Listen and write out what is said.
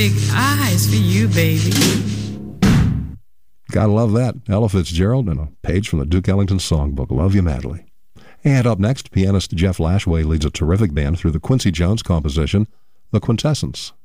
big eyes for you, baby. Gotta love that. Ella Fitzgerald and a page from the Duke Ellington songbook. Love You Madly. And up next, pianist Jeff Lashway leads a terrific band through the Quincy Jones composition, The Quintessence.